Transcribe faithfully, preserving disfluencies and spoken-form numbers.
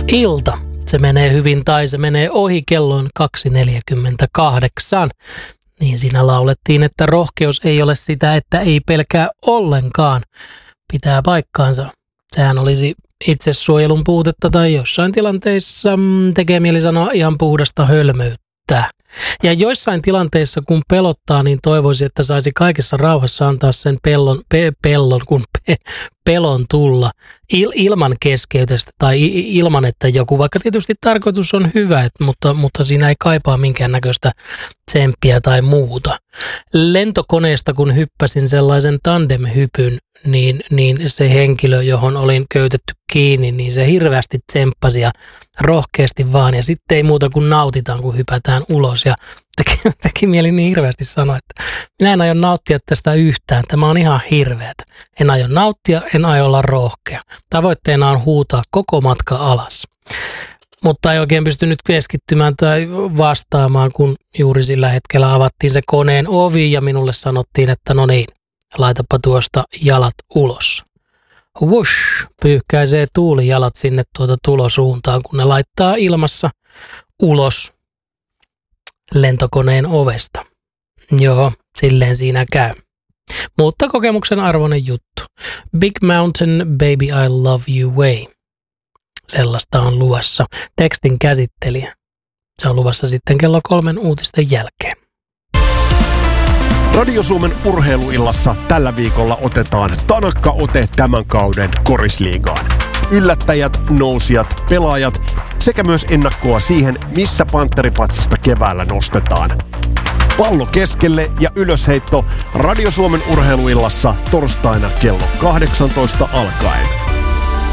ilta. Se menee hyvin tai se menee ohi kelloon kaksi neljäkymmentäkahdeksan. Niin siinä laulettiin, että rohkeus ei ole sitä, että ei pelkää ollenkaan. Pitää paikkaansa. Sehän olisi itsesuojelun puutetta tai jossain tilanteissa tekee mieli sanoa ihan puhdasta hölmöyttä. Ja joissain tilanteissa, kun pelottaa, niin toivoisi, että saisi kaikessa rauhassa antaa sen pellon, pe, pellon kun pe, pelon tulla il, ilman keskeytystä tai ilman, että joku, vaikka tietysti tarkoitus on hyvä, et, mutta, mutta siinä ei kaipaa minkäännäköistä tsemppiä tai muuta. Lentokoneesta, kun hyppäsin sellaisen tandemhypyn, niin, niin se henkilö, johon olin köytetty kiinni, niin se hirveästi tsemppasi ja rohkeasti vaan. Ja sitten ei muuta kuin nautitaan, kun hypätään ulos. Ja teki, teki mieli niin hirveästi sanoa, että minä en aio nauttia tästä yhtään. Tämä on ihan hirveätä. En aio nauttia, en aio olla rohkea. Tavoitteena on huutaa koko matka alas. Mutta ei oikein pystynyt keskittymään tai vastaamaan, kun juuri sillä hetkellä avattiin se koneen ovi ja minulle sanottiin, että no niin, laitapa tuosta jalat ulos. Whoosh, pyyhkäisee tuuli jalat sinne tuota tulosuuntaan, kun ne laittaa ilmassa ulos lentokoneen ovesta. Joo, silleen siinä käy. Mutta kokemuksen arvoinen juttu. Big Mountain, Baby I Love You Way. Sellaista on luvassa. Tekstin käsittelijä. Se on luvassa sitten kello kolmen uutisten jälkeen. Radio Suomen urheiluillassa tällä viikolla otetaan tanakka ote tämän kauden korisliigaan. Yllättäjät, nousijat, pelaajat sekä myös ennakkoa siihen, missä pantteripatsasta keväällä nostetaan. Pallo keskelle ja ylösheitto Radio Suomen urheiluillassa torstaina kello kahdeksantoista alkaen.